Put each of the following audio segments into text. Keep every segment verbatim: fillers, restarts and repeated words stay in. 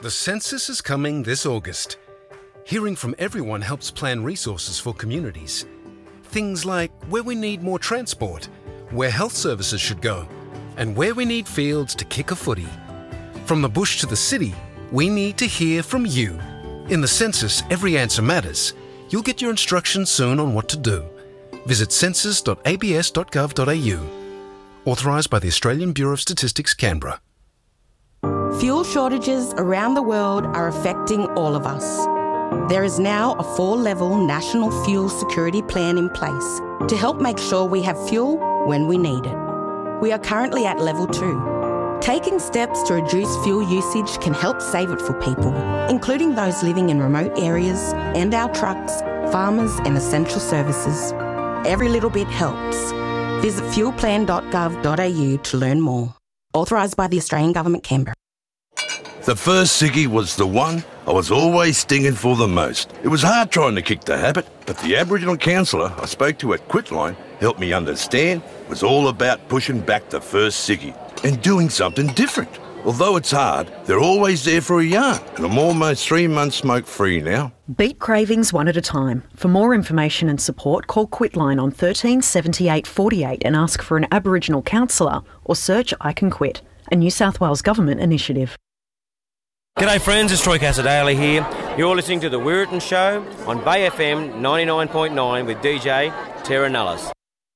The census is coming this August. Hearing from everyone helps plan resources for communities. Things like where we need more transport, where health services should go, and where we need fields to kick a footy. From the bush to the city, we need to hear from you. In the census, every answer matters. You'll get your instructions soon on what to do. Visit census dot a b s dot gov dot a u. Authorised by the Australian Bureau of Statistics, Canberra. Fuel shortages around the world are affecting all of us. There is now a four-level national fuel security plan in place to help make sure we have fuel when we need it. We are currently at level two. Taking steps to reduce fuel usage can help save it for people, including those living in remote areas and our trucks, farmers and essential services. Every little bit helps. Visit fuel plan dot gov dot a u to learn more. Authorised by the Australian Government, Canberra. The first ciggy was the one I was always stinging for the most. It was hard trying to kick the habit, but the Aboriginal counsellor I spoke to at Quitline helped me understand it was all about pushing back the first ciggy and doing something different. Although it's hard, they're always there for a yarn, and I'm almost three months smoke-free now. Beat cravings one at a time. For more information and support, call Quitline on thirteen seventy-eight forty-eight and ask for an Aboriginal counsellor, or search I Can Quit, a New South Wales Government initiative. G'day friends, it's Troy Casadale here. You're listening to The Weirton Show on Bay F M ninety-nine point nine with D J Terra Nullis.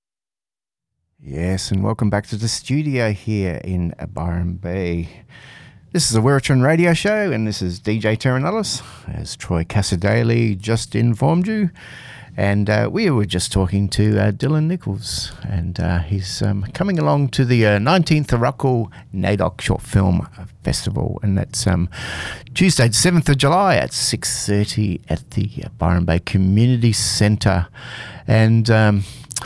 Yes, and welcome back to the studio here in Byron Bay. This is the Weirton Radio Show, and this is D J Terra Nullis, as Troy Casadale just informed you. And uh, we were just talking to uh, Dylan Nichols, and uh, he's um, coming along to the uh, nineteenth Arakwal NAIDOC Short Film Festival, and that's um, Tuesday, the seventh of July at six thirty at the uh, Byron Bay Community Centre. And um,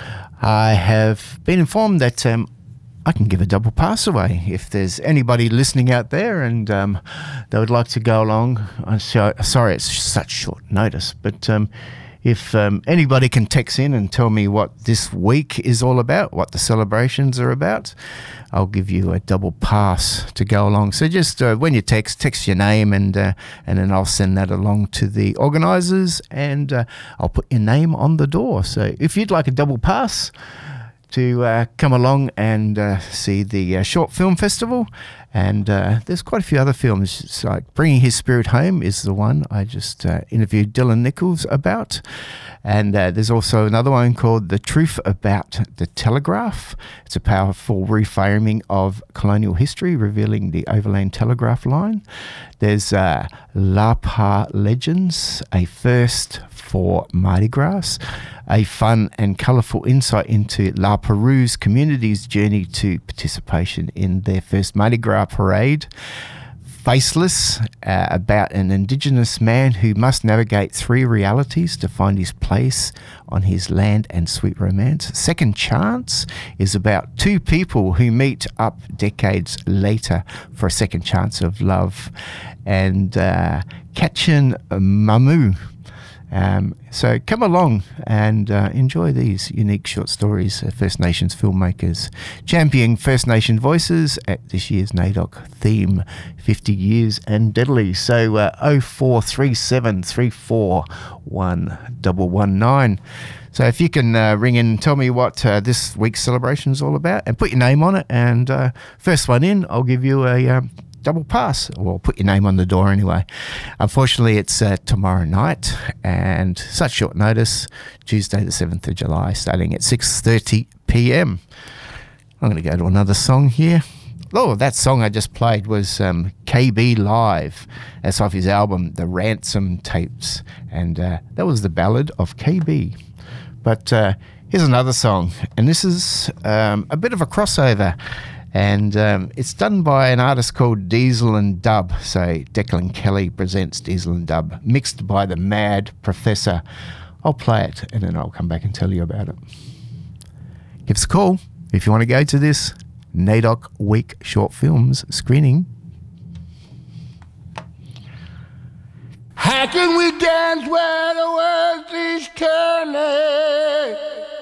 I have been informed that um, I can give a double pass away if there's anybody listening out there and um, they would like to go along. I'm so, sorry, it's such short notice, but um, if um, anybody can text in and tell me what this week is all about, what the celebrations are about, I'll give you a double pass to go along. So just uh, when you text, text your name, and uh, and then I'll send that along to the organisers, and uh, I'll put your name on the door. So if you'd like a double pass to uh, come along and uh, see the uh, Short Film Festival, and uh, there's quite a few other films. It's like Bringing His Spirit Home is the one I just uh, interviewed Dylan Nichols about, and uh, there's also another one called The Truth About the Telegraph. It's a powerful reframing of colonial history, revealing the overland telegraph line. There's uh, Lapa Legends, a first for Mardi Gras, a fun and colourful insight into La Perouse community's journey to participation in their first Mardi Gras parade. Faceless, uh, about an Indigenous man who must navigate three realities to find his place on his land and sweet romance. Second Chance is about two people who meet up decades later for a second chance of love. And uh, Kachin Mamu. Um, so come along and uh, enjoy these unique short stories. First Nations filmmakers championing First Nation voices at this year's NAIDOC theme, fifty years and deadly. So uh, oh four three seven three four one one one nine. So if you can uh, ring in and tell me what uh, this week's celebration is all about, and put your name on it, and uh, first one in, I'll give you a um, double pass, or put your name on the door anyway. Unfortunately, it's uh, tomorrow night, and such short notice, Tuesday the seventh of July, starting at six thirty p m. I'm going to go to another song here. Oh, that song I just played was um, K B Live. That's off his album, The Ransom Tapes, and uh, that was the ballad of K B. But uh, here's another song, and this is um, a bit of a crossover. And um, it's done by an artist called Diesel and Dub. So Declan Kelly presents Diesel and Dub, mixed by the Mad Professor. I'll play it and then I'll come back and tell you about it. Give us a call if you want to go to this NAIDOC Week Short Films screening. How can we dance where the world is turning?